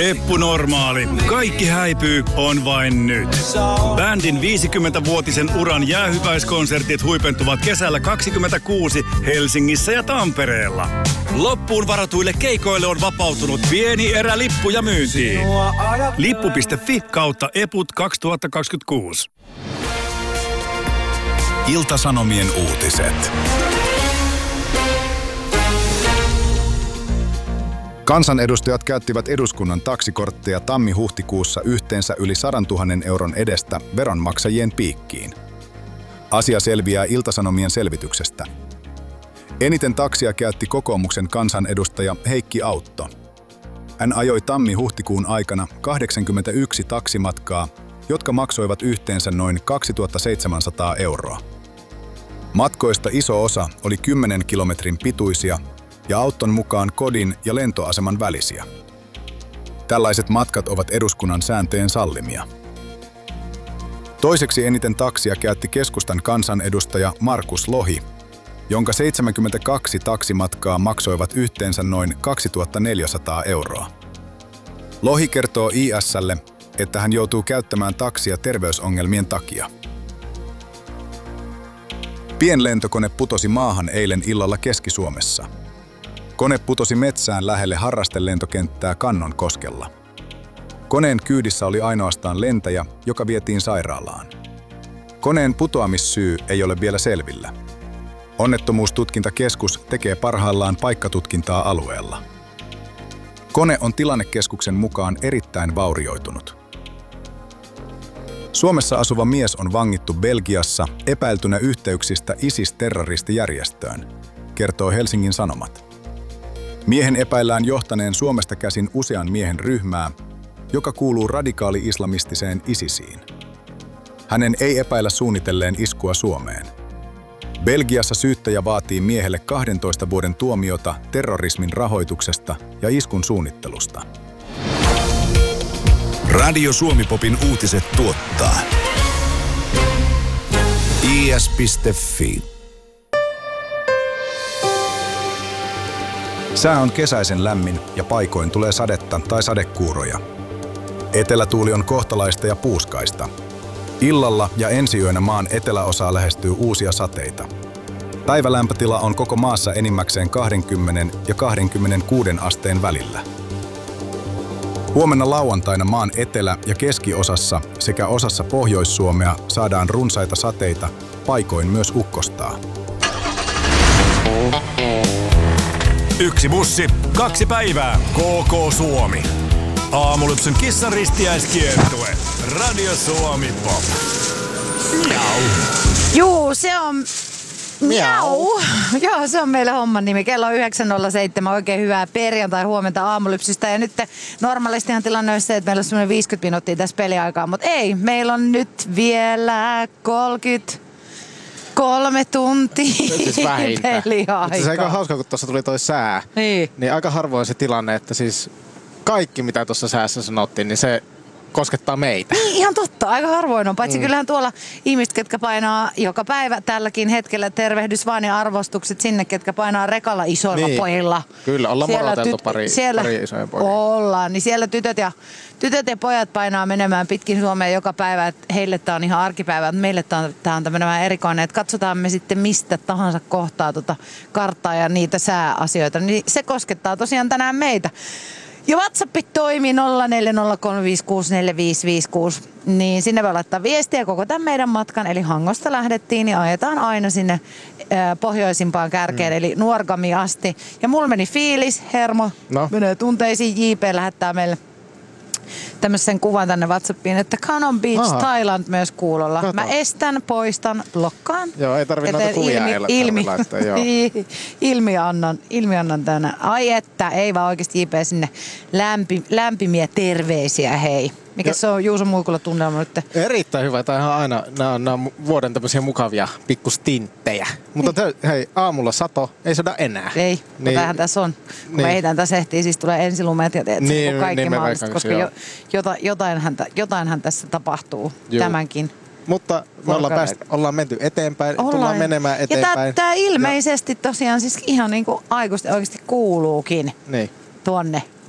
Eppu Normaali. Kaikki häipyy on vain nyt. Bändin 50-vuotisen uran jäähyväiskonsertit huipentuvat kesällä 2026 Helsingissä ja Tampereella. Loppuun varatuille keikoille on vapautunut pieni erä lippuja myyntiin. Lippu.fi/eput 2026. Ilta-Sanomien uutiset. Kansanedustajat käyttivät eduskunnan taksikortteja tammi-huhtikuussa yhteensä yli 100 000 euron edestä veronmaksajien piikkiin. Asia selviää Ilta-Sanomien selvityksestä. Eniten taksia käytti kokoomuksen kansanedustaja Heikki Autto. Hän ajoi tammi-huhtikuun aikana 81 taksimatkaa, jotka maksoivat yhteensä noin 2 700 euroa. Matkoista iso osa oli 10 kilometrin pituisia ja Autton mukaan kodin ja lentoaseman välisiä. Tällaiset matkat ovat eduskunnan sääntöjen sallimia. Toiseksi eniten taksia käytti keskustan kansanedustaja Markus Lohi, jonka 72 taksimatkaa maksoivat yhteensä noin 2 400 euroa. Lohi kertoo IS:lle, että hän joutuu käyttämään taksia terveysongelmien takia. Pienlentokone putosi maahan eilen illalla Keski-Suomessa. Kone putosi metsään lähelle harrastelentokenttää Kannonkoskella. Koneen kyydissä oli ainoastaan lentäjä, joka vietiin sairaalaan. Koneen putoamissyy ei ole vielä selvillä. Onnettomuustutkintakeskus tekee parhaillaan paikkatutkintaa alueella. Kone on tilannekeskuksen mukaan erittäin vaurioitunut. Suomessa asuva mies on vangittu Belgiassa epäiltynä yhteyksistä ISIS-terroristijärjestöön, kertoo Helsingin Sanomat. Miehen epäillään johtaneen Suomesta käsin usean miehen ryhmää, joka kuuluu radikaali-islamistiseen ISISiin. Hänen ei epäillä suunnitelleen iskua Suomeen. Belgiassa syyttäjä vaatii miehelle 12 vuoden tuomiota terrorismin rahoituksesta ja iskun suunnittelusta. Radio Suomi-popin uutiset tuottaa is.fi. Sää on kesäisen lämmin ja paikoin tulee sadetta tai sadekuuroja. Etelätuuli on kohtalaista ja puuskaista. Illalla ja ensiyönä maan eteläosaa lähestyy uusia sateita. Päivälämpötila on koko maassa enimmäkseen 20 ja 26 asteen välillä. Huomenna lauantaina maan etelä- ja keskiosassa sekä osassa Pohjois-Suomea saadaan runsaita sateita, paikoin myös ukkostaa. Yksi bussi, 2 päivää. KK Suomi. Aamulypsyn kissan ristiäiskiertue. Radio Suomi Pop. Miau. Juu, se on... Miau. Joo, se on meillä homman nimi. Kello on 9.07. Oikein hyvää perjantai huomenta Aamulypsystä. Ja nyt normaalistihan tilanne olisi se, että meillä on semmoinen 50 minuuttia tässä peliaikaa. Mutta ei, meillä on nyt vielä 33 tuntia siis peliaikaa. Se on aika hauska, kun tuossa tuli toi sää. Niin aika harvoin se tilanne, että siis kaikki mitä tuossa säässä sanottiin, niin se koskettaa meitä. Niin, ihan totta. Aika harvoin on. Paitsi kyllähän tuolla ihmiset, ketkä painaa joka päivä tälläkin hetkellä, tervehdys vaan ja arvostukset sinne, ketkä painaa rekalla isoilla pojilla. Kyllä, ollaan moroteltu pari isoja pojia. Ollaan. Niin siellä tytöt ja pojat painaa menemään pitkin Suomea joka päivä. Että heille tää on ihan arkipäivä, että meille tää on tämmöinen vähän erikoinen. Että katsotaan me sitten mistä tahansa kohtaa karttaa ja niitä sääasioita. Niin se koskettaa tosiaan tänään meitä. Ja WhatsApp toimii 0403564556, niin sinne voi laittaa viestiä koko tämän meidän matkan. Eli Hangosta lähdettiin, niin ajetaan aina sinne pohjoisimpaan kärkeen, eli Nuorgamiin asti. Ja mulla meni fiilis, hermo, menee tunteisiin, JP lähettää meille tämmöisen kuvan tänne WhatsAppiin, että Canon Beach, Thailand myös kuulolla. Kato. Mä estän, poistan, blokkaan. Joo, ei tarvitse noita kuvia laittaa. Ilmi annan tänään. Ai että, ei vaan oikeasti JP sinne lämpimiä terveisiä, hei. Mikä se on Juuso Muikulla tunnelma nyt? Erittäin hyvä. Tämä on aina, nämä on vuoden tämmöisiä mukavia pikkustinttejä. Mutta hei, aamulla sato, ei sada enää. Ei, niin, tämähän tässä on. Kun me ehditään tässä ehtii, siis tulee ensilumeet ja kaikki mahdollista, koska jotainhan tässä tapahtuu tämänkin. Mutta me ollaan menty eteenpäin, tullaan menemään eteenpäin. Ja tämä ilmeisesti tosiaan siis ihan niin kuin aikuisesti oikeasti kuuluukin tuonne